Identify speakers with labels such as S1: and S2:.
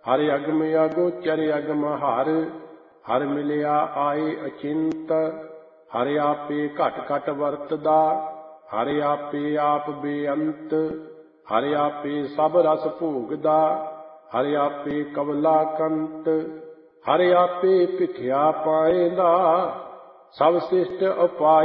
S1: ਹਰ ਅਗਮ ਅਗੋਚਰ ਅਗਮ ਹਰ, ਹਰ ਮਿਲਿਆ ਆਏ ਅਚਿੰਤ। ਹਰ ਆਪੇ ਘਟ ਘਟ ਵਰਤਦਾ, ਹਰ ਆਪੇ ਆਪ ਬੇਅੰਤ। ਹਰ ਆਪੇ ਸਭ ਰਸ ਭੋਗਦਾ, ਹਰ ਆਪੇ ਕਵਲਾ ਕੰਤ। ਹਰ ਆਪੇ ਭਿਖਿਆ ਪਾਏਂਦਾ, ਸਭ ਸਿਸ਼ਟ ਉਪਾਏ